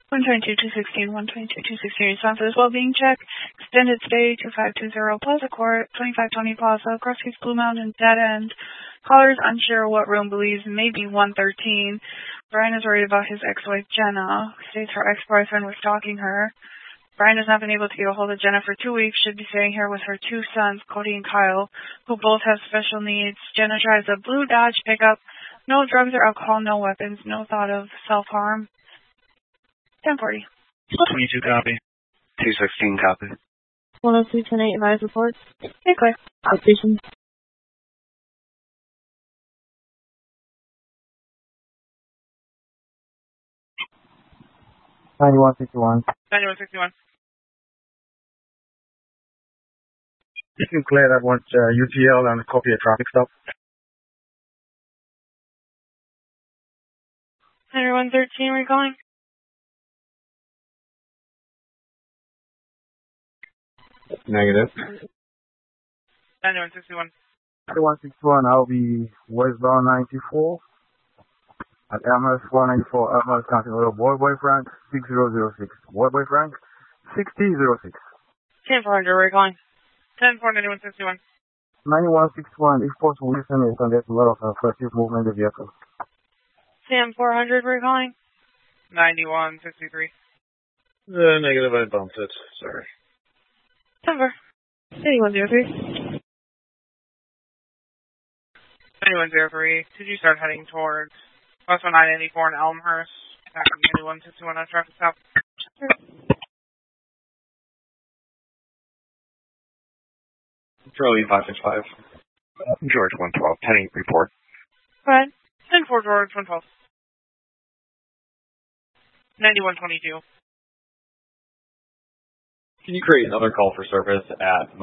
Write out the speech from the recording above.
122, 216, 122, 216, responses, well-being check, extended stay, 2520 Plaza Court, 2520 Plaza, Cross Keys Blue Mountain, dead end. Caller is unsure what room, believes maybe 113. Brian is worried about his ex-wife, Jenna, states her ex-boyfriend was stalking her. Brian has not been able to get a hold of Jenna for 2 weeks, should be staying here with her 2 sons, Cody and Kyle, who both have special needs. Jenna drives a blue Dodge pickup, no drugs or alcohol, no weapons, no thought of self-harm. 1040. 22 copy. 216 copy. 103, 10-8, advise reports. Okay, clear. Outstation. 9161. 9161. You can clear that one UTL and copy a traffic stop. 113, we're calling. Negative. 9161. 9161, I'll be westbound 94 at Amherst 194, Amherst County Road, Boy Frank 6006. Boy Frank 6006. 10400, we're calling. 10-4-9161. 9161, if possible, listen is and there's a lot of furtive movement of the vehicle. Sam 400, we're calling. 9163. Negative, I bumped it. Sorry. Denver. 8103. 9103. Did you start heading towards West 984 in Elmhurst? Attacking 9161 on traffic stop. Charlie 565. George 112. Penny report. Go ahead. 10-4 George 112. 9122. Can you create another call for service at